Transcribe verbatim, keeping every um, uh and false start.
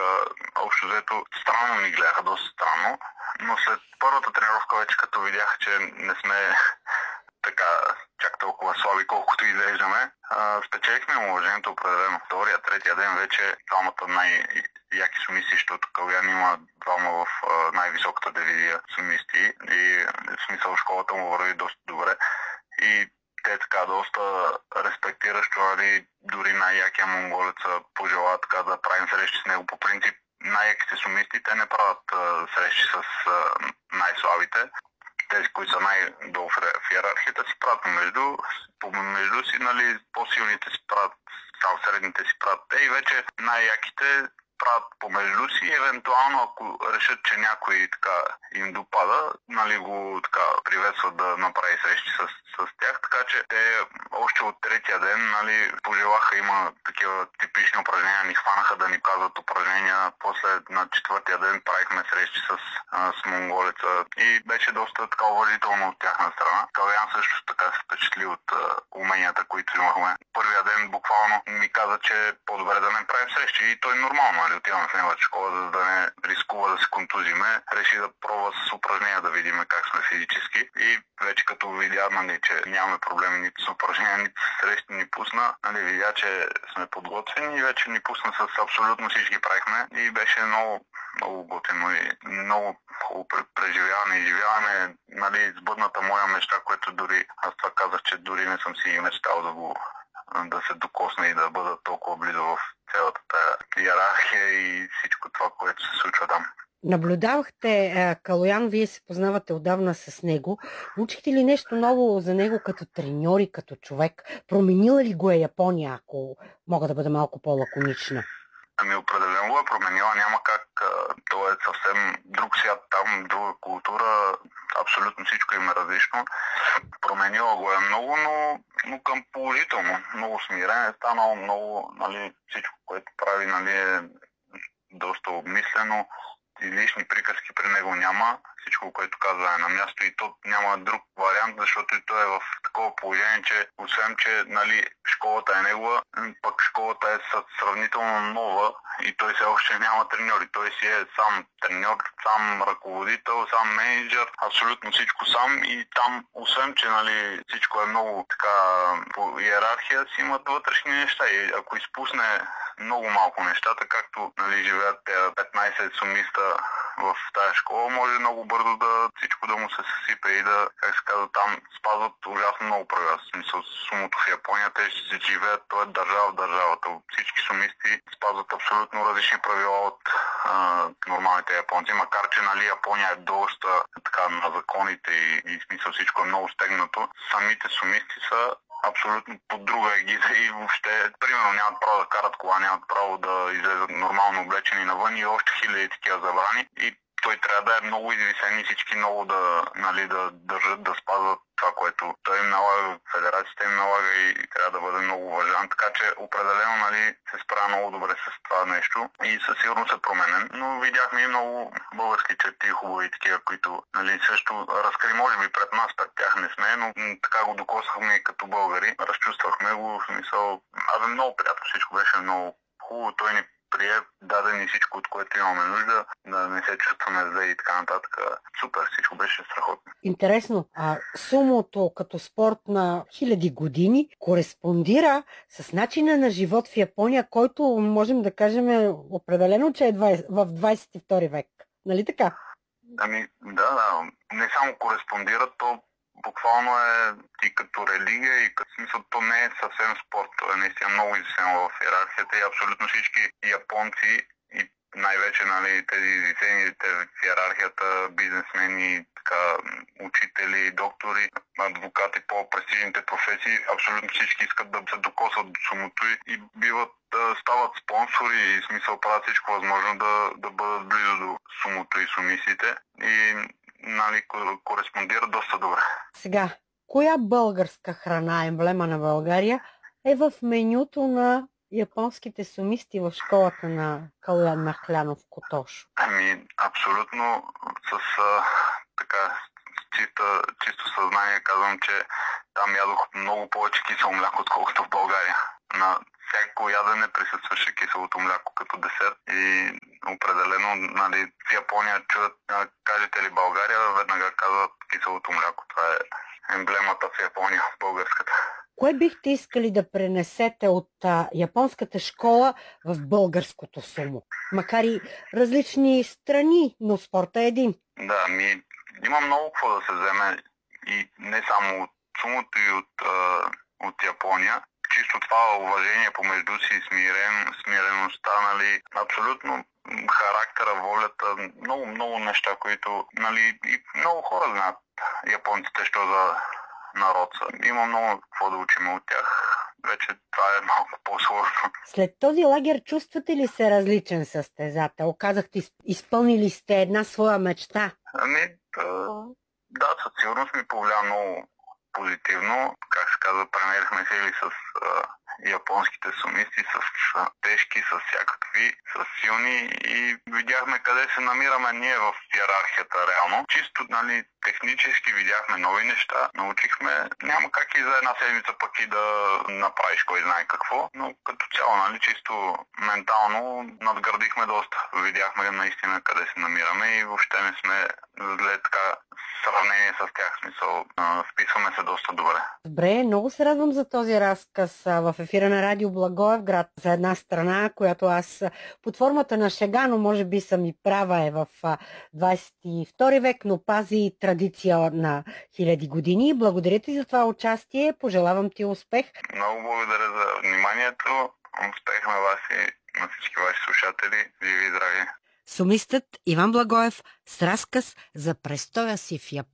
общо взето странно ми гледаха, доста странно. Но след първата тренировка вече като видях, че не сме така чак толкова слаби, колкото изглеждаме, спечелихме уважението определено. Втория, третия ден вече двамата най-яки сумисти, защото Калян има двама в най-високата дивизия сумисти и в смисъл школата му върви доста добре. И те така доста респектиращо, нали, дори най-якия монголец пожела така да правим срещи с него. По принцип най-яките сумисти, те не правят а, срещи с а, най-слабите. Тези, които са най-долу в иерархията, си правят помежду, помежду си, нали, по-силните си правят, само средните си правят те и вече най-яките правят помежду си, евентуално ако решат, че някой така им допада, нали, го така приветстват да направи срещи с, с тях, така че те още от третия ден, нали, пожелаха, има такива типични упражнения, ни хванаха да ни казват упражнения, после на четвъртия ден правихме срещи с, а, с монголеца и беше доста така уважително от тяхна страна. Калян също така се впечатли от а, уменията, които имахме. Първия ден буквално ми каза, че е по-добре да не правим срещи и той е нормално. Отивам в неговата школа, за да не рискува да се контузиме. Реши да пробва с упражнения да видим как сме физически. И вече като видя, нали, че нямаме проблеми нито с упражнения, нито с срещи ни пусна, нали, видя, че сме подготвени и вече ни пусна с абсолютно всички правихме. И беше много, много готино и много хубаво преживяване. Изживяване, нали, сбъдната моя мечта, което дори, аз това казах, че дори не съм си мечтал да го да се докосна и да бъда толкова близо в цялата тая иерархия и всичко това, което се случва там. Наблюдавахте Калоян, вие се познавате отдавна с него. Учихте ли нещо ново за него като треньор и като човек? Променила ли го е Япония, ако мога да бъда малко по-лаконична? Ами определено го е променила, няма как. Това е съвсем друг свят там, друга култура, абсолютно всичко им е различно. Променила го е много, но, но към положително. Много смирен е станал, много, нали, всичко, което прави, нали, е доста обмислено. Излишни приказки при него няма. Всичко, което казва е на място и то няма друг вариант, защото и той е в такова положение, че освен, че, нали, школата е негова, пък школата е сравнително нова и той все още няма треньори. Той си е сам треньор, сам ръководител, сам менеджер, абсолютно всичко сам и там, освен, че, нали, всичко е много така по иерархия, си имат вътрешни неща и ако изпусне много малко нещата, както, нали, живеят тези петнайсет сумиста в тази школа, може много бързо да всичко да му се съсипе и да, как се казва, там спазват ужасно много правила. В смисъл, сумото в Япония, те ще се живеят, това е държава в държавата. Всички сумисти спазват абсолютно различни правила от а, нормалните японци, макар че, нали, Япония е доста така на законите и, и в смисъл всичко е много стегнато. Самите сумисти са абсолютно под друга егида и въобще, примерно, нямат право да карат кола, нямат право да излезат нормално облечени навън и още хиляди такива забрани. И той трябва да е много извисен и всички много да, нали, да държат, да спазват това, което той им налага, федерацията им налага и трябва да бъде много уважан. Така че определено, нали, се справя много добре с това нещо и със сигурност е променен. Но видяхме и много български черти, хубави такива, които, нали, също разкри, може би пред нас, пред тях не сме, но така го докосвахме и като българи. Разчувствахме го, в смисъл, абе много приятно, всичко беше много хубаво. Той ни прие, даде ни всичко, от което имаме нужда, да не се чувстваме зле и така нататък. Супер, всичко беше страхотно. Интересно, а сумото като спорт на хиляди години кореспондира с начина на живот в Япония, който можем да кажем е определено, че е в двайсет и втори век. Нали така? Ами, да, да. Не само кореспондира, то буквално е и като религия, и като смисъл, то не е съвсем спорт, то е наистина много извисено в иерархията и абсолютно всички японци и най-вече, нали, тези извисените в иерархията, бизнесмени, така, учители, доктори, адвокати по престижните професии, абсолютно всички искат да се докосват до сумото и биват, стават спонсори и в смисъл правят всичко възможно да, да бъдат близо до сумото и сумисите и, нали, кореспондира доста добре. Сега, коя българска храна, емблема на България, е в менюто на японските сумисти в школата на Калян Махлянов Котошо? Ами, абсолютно с а, така чисто, чисто съзнание казвам, че там ядох много повече кисело мляко, отколкото в България. На всяко ядене присъстваше киселото мляко като десерт и определено, нали, в Япония чуят, кажете ли България, веднага казват киселото мляко. Това е емблемата в Япония, българската. Кое бихте искали да пренесете от а, японската школа в българското сумо? Макар и различни страни, но спорта е един. Да, ми има много какво да се вземе и не само от сумото и от, а, от Япония. Чисто това уважение помежду си, смирен, смиреността, нали, абсолютно характера, волята, много, много неща, които, нали, и много хора знаят японците, що за народ са. Има много какво да учим от тях. Вече това е малко по-сложно. След този лагер чувствате ли се различен състезател? Казахте, изпълнили сте една своя мечта. Ами, да, да, със сигурност ми повлия много позитивно. Как се казва, премерихме сили с а, японските сумисти, с а, тежки, с всякакви, с силни и видяхме къде се намираме ние в иерархията реално. Чисто, нали, технически видяхме нови неща, научихме. Няма как и за една седмица пък и да направиш кой знае какво, но като цяло, нали, чисто ментално надградихме доста. Видяхме наистина къде се намираме и въобще не сме зле така сравнение с тях. Смисъл, вписваме се доста добре. Добре, много се радвам за този разказ в ефира на Радио Благоевград за една страна, която аз под формата на шега, но може би съм и права, е в двадесет и втори век, но пази традиция на хиляди години. Благодаря ти за това участие, пожелавам ти успех. Много благодаря за вниманието, успех на вас и на всички ваши слушатели. Живи и здрави! Сумистът Иван Благоев с разказ за престоя си в Япония.